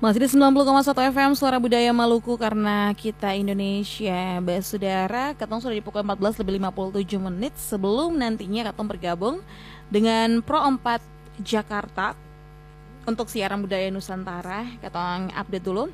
Masih di 90,1 FM Suara Budaya Maluku karena kita Indonesia. Saudara, Katong sudah di pukul 14 lebih 57 menit sebelum nantinya Katong bergabung dengan Pro 4 Jakarta untuk siaran budaya Nusantara. Katong update dulu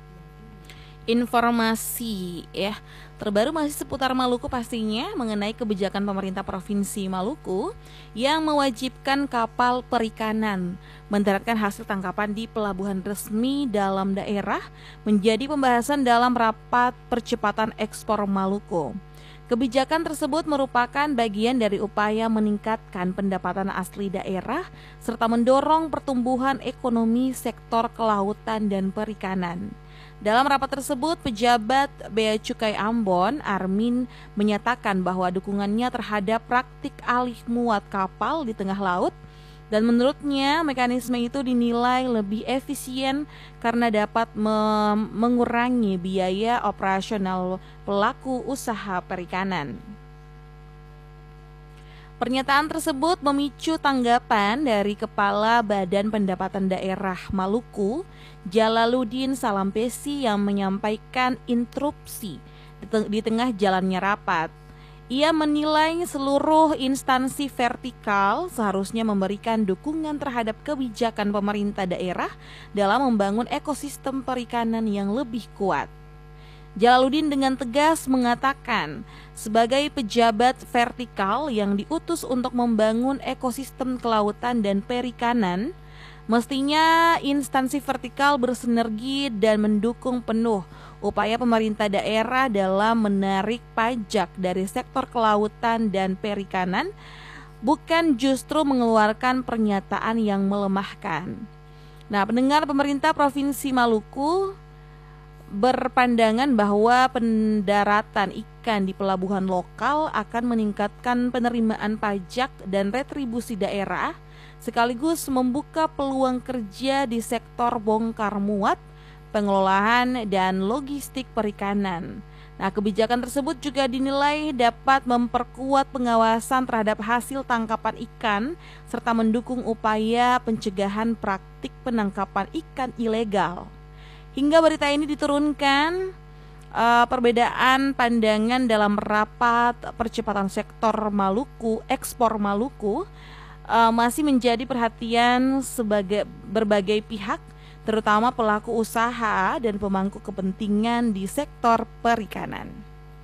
informasi ya terbaru masih seputar Maluku pastinya mengenai kebijakan pemerintah Provinsi Maluku yang mewajibkan kapal perikanan mendaratkan hasil tangkapan di pelabuhan resmi dalam daerah menjadi pembahasan dalam rapat percepatan ekspor Maluku. Kebijakan tersebut merupakan bagian dari upaya meningkatkan pendapatan asli daerah serta mendorong pertumbuhan ekonomi sektor kelautan dan perikanan. Dalam rapat tersebut, pejabat Bea Cukai Ambon, Armin, menyatakan bahwa dukungannya terhadap praktik alih muat kapal di tengah laut dan menurutnya mekanisme itu dinilai lebih efisien karena dapat mengurangi biaya operasional pelaku usaha perikanan. Pernyataan tersebut memicu tanggapan dari Kepala Badan Pendapatan Daerah Maluku, Jalaluddin Salampesi yang menyampaikan interupsi di tengah jalannya rapat. Ia menilai seluruh instansi vertikal seharusnya memberikan dukungan terhadap kebijakan pemerintah daerah dalam membangun ekosistem perikanan yang lebih kuat. Jalaluddin dengan tegas mengatakan, sebagai pejabat vertikal yang diutus untuk membangun ekosistem kelautan dan perikanan, mestinya instansi vertikal bersinergi dan mendukung penuh upaya pemerintah daerah dalam menarik pajak dari sektor kelautan dan perikanan, bukan justru mengeluarkan pernyataan yang melemahkan. Nah, pendengar, pemerintah Provinsi Maluku berpandangan bahwa pendaratan ikan di pelabuhan lokal akan meningkatkan penerimaan pajak dan retribusi daerah, sekaligus membuka peluang kerja di sektor bongkar muat, pengelolaan, dan logistik perikanan. Nah, kebijakan tersebut juga dinilai dapat memperkuat pengawasan terhadap hasil tangkapan ikan serta mendukung upaya pencegahan praktik penangkapan ikan ilegal. Hingga berita ini diturunkan, perbedaan pandangan dalam rapat percepatan sektor Maluku, ekspor Maluku, masih menjadi perhatian sebagai berbagai pihak, terutama pelaku usaha dan pemangku kepentingan di sektor perikanan.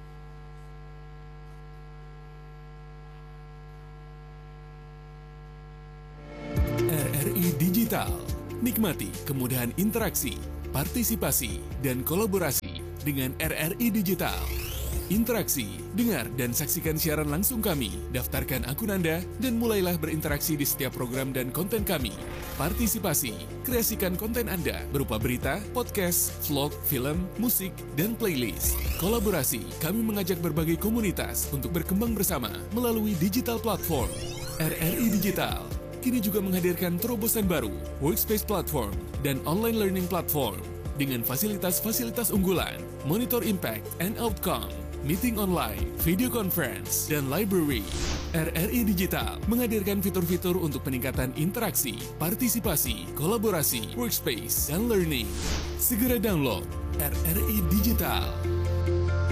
RRI Digital, nikmati kemudahan interaksi, partisipasi, dan kolaborasi dengan RRI Digital. Interaksi, dengar dan saksikan siaran langsung kami, daftarkan akun Anda, dan mulailah berinteraksi di setiap program dan konten kami. Partisipasi, kreasikan konten Anda berupa berita, podcast, vlog, film, musik, dan playlist. Kolaborasi, kami mengajak berbagai komunitas untuk berkembang bersama melalui digital platform. RRI Digital kini juga menghadirkan terobosan baru, workspace platform, dan online learning platform dengan fasilitas-fasilitas unggulan, monitor impact and outcome, meeting online, video conference, dan library. RRI Digital menghadirkan fitur-fitur untuk peningkatan interaksi, partisipasi, kolaborasi, workspace, dan learning. Segera download RRI Digital.